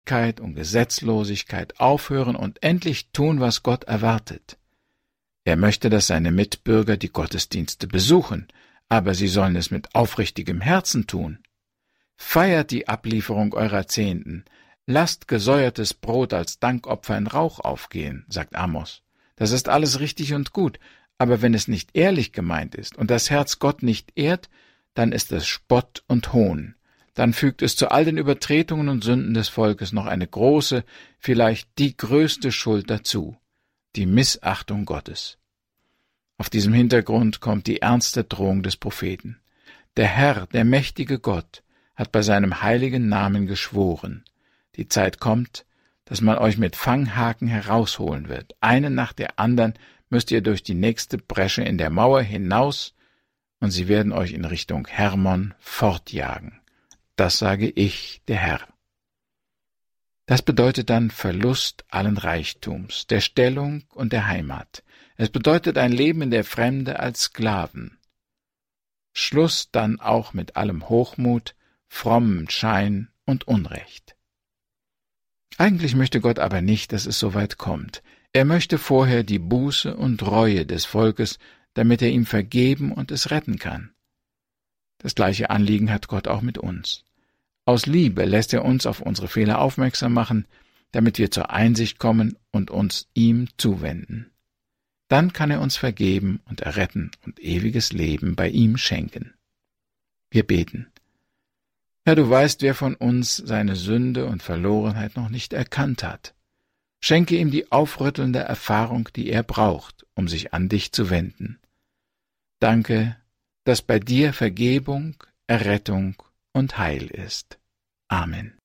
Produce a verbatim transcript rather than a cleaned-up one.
Gerechtigkeit und Gesetzlosigkeit aufhören und endlich tun, was Gott erwartet. Er möchte, dass seine Mitbürger die Gottesdienste besuchen, aber sie sollen es mit aufrichtigem Herzen tun. Feiert die Ablieferung eurer Zehnten, lasst gesäuertes Brot als Dankopfer in Rauch aufgehen, sagt Amos. Das ist alles richtig und gut, aber wenn es nicht ehrlich gemeint ist und das Herz Gott nicht ehrt, dann ist es Spott und Hohn. Dann fügt es zu all den Übertretungen und Sünden des Volkes noch eine große, vielleicht die größte Schuld dazu, die Missachtung Gottes. Auf diesem Hintergrund kommt die ernste Drohung des Propheten. Der Herr, der mächtige Gott, hat bei seinem heiligen Namen geschworen. Die Zeit kommt, dass man euch mit Fanghaken herausholen wird. Einen nach der anderen müsst ihr durch die nächste Bresche in der Mauer hinaus, und sie werden euch in Richtung Hermon fortjagen. Das sage ich, der Herr. Das bedeutet dann Verlust allen Reichtums, der Stellung und der Heimat. Es bedeutet ein Leben in der Fremde als Sklaven. Schluss dann auch mit allem Hochmut, frommen Schein und Unrecht. Eigentlich möchte Gott aber nicht, dass es so weit kommt. Er möchte vorher die Buße und Reue des Volkes, damit er ihm vergeben und es retten kann. Das gleiche Anliegen hat Gott auch mit uns. Aus Liebe lässt er uns auf unsere Fehler aufmerksam machen, damit wir zur Einsicht kommen und uns ihm zuwenden. Dann kann er uns vergeben und erretten und ewiges Leben bei ihm schenken. Wir beten. Herr, du weißt, wer von uns seine Sünde und Verlorenheit noch nicht erkannt hat. Schenke ihm die aufrüttelnde Erfahrung, die er braucht, um sich an dich zu wenden. Danke, dass bei dir Vergebung, Errettung und Heil ist. Amen.